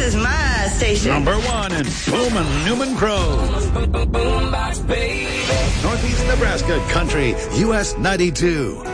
is my station. Number 1 in Boomin' Newman Grove. Northeast Nebraska Country, US 92.